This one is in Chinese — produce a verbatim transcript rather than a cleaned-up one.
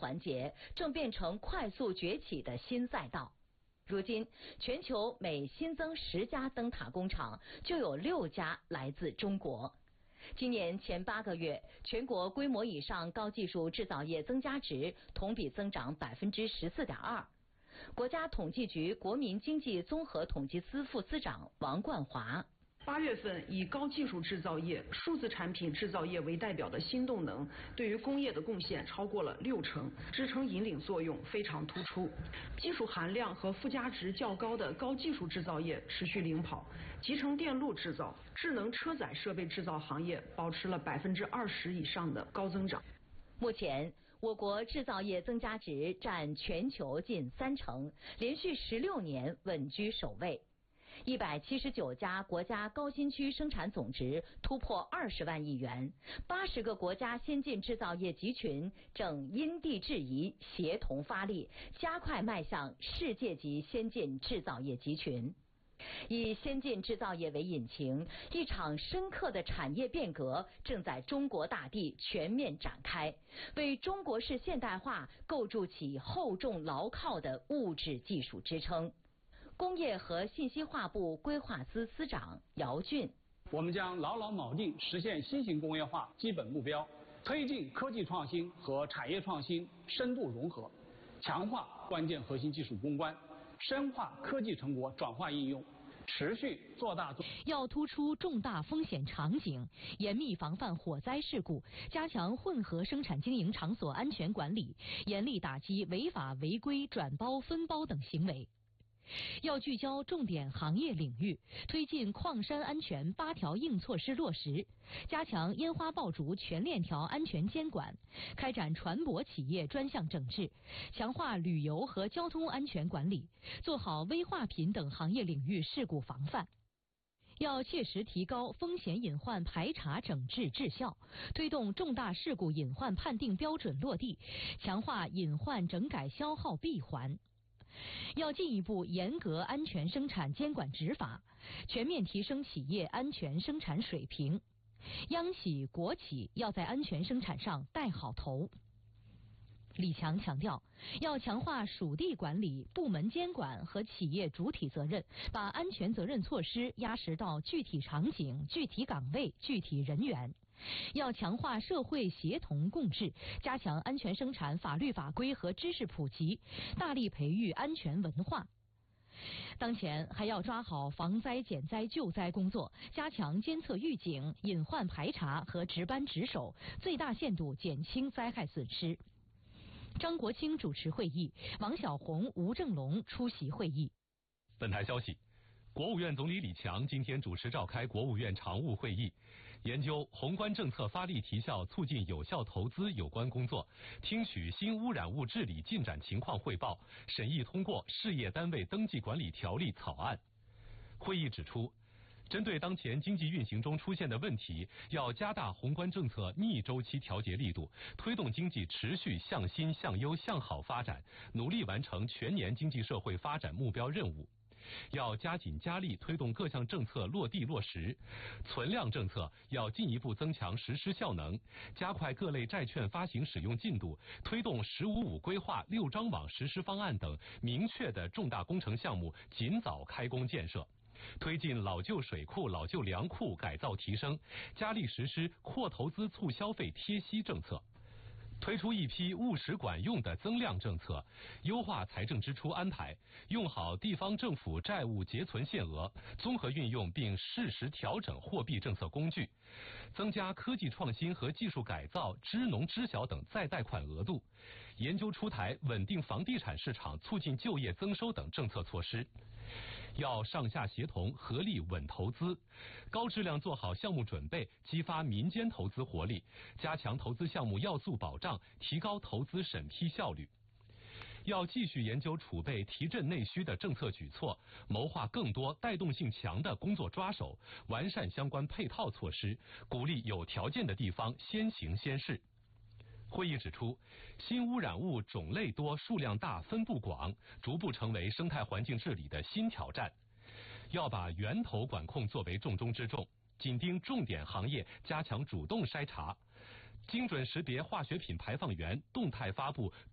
环节正变成快速崛起的新赛道。如今，全球每新增十家灯塔工厂，就有六家来自中国。今年前八个月，全国规模以上高技术制造业增加值同比增长百分之十四点二。国家统计局国民经济综合统计司副司长王冠华。 八月份以高技术制造业、数字产品制造业为代表的新动能，对于工业的贡献超过了六成，支撑引领作用非常突出。技术含量和附加值较高的高技术制造业持续领跑，集成电路制造、智能车载设备制造行业保持了百分之二十以上的高增长。 目前，我国制造业增加值占全球近三成，连续十六年稳居首位。一百七十九家国家高新区生产总值突破二十万亿元，八十个国家先进制造业集群正因地制宜、协同发力，加快迈向世界级先进制造业集群。以先进制造业为引擎，一场深刻的产业变革正在中国大地全面展开，为中国式现代化构筑起厚重牢靠的物质技术支撑。工业和信息化部规划司司长姚俊， 我们将牢牢铆定实现新型工业化基本目标，推进科技创新和产业创新深度融合，强化关键核心技术攻关，深化科技成果转化应用，持续做大做。 要突出重大风险场景，严密防范火灾事故，加强混合生产经营场所安全管理，严厉打击违法违规转包分包等行为。要聚焦重点行业领域，推进矿山安全八条硬措施落实，加强烟花爆竹全链条安全监管，开展船舶企业专项整治，强化旅游和交通安全管理，做好危化品等行业领域事故防范。要切实提高风险隐患排查整治质效，推动重大事故隐患判定标准落地，强化隐患整改消耗闭环。要进一步严格安全生产监管执法，全面提升企业安全生产水平。央企、国企要在安全生产上带好头。李强强调，要强化属地管理、部门监管和企业主体责任，把安全责任措施压实到具体场景、具体岗位、具体人员。要强化社会协同共治，加强安全生产法律法规和知识普及，大力培育安全文化。当前还要抓好防灾减灾救灾工作，加强监测预警、隐患排查和值班值守，最大限度减轻灾害损失。张国清主持会议，王晓红、吴正龙出席会议。 本台消息，国务院总理李强今天主持召开国务院常务会议，研究宏观政策发力提效、促进有效投资有关工作，听取新污染物治理进展情况汇报，审议通过事业单位登记管理条例草案。会议指出，针对当前经济运行中出现的问题，要加大宏观政策逆周期调节力度，推动经济持续向新、向优、向好发展，努力完成全年经济社会发展目标任务。要加紧加力推动各项政策落地落实，存量政策要进一步增强实施效能，加快各类债券发行使用进度，推动“十五五”规划、六张网实施方案等明确的重大工程项目尽早开工建设。推进老旧水库、老旧粮库改造提升，加力实施扩投资促消费贴息政策。推出一批务实管用的增量政策，优化财政支出安排，用好地方政府债务结存限额，综合运用并适时调整货币政策工具，增加科技创新和技术改造、支农支小等再贷款额度，研究出台稳定房地产市场、促进就业增收等政策措施。要上下协同，合力稳投资，高质量做好项目准备，激发民间投资活力，加强投资项目要素保障，提高投资审批效率。要继续研究储备提振内需的政策举措，谋划更多带动性强的工作抓手，完善相关配套措施，鼓励有条件的地方先行先试。会议指出，新污染物种类多、数量大、分布广，逐步成为生态环境治理的新挑战。要把源头管控作为重中之重，紧盯重点行业，加强主动筛查，精准识别化学品排放源，动态发布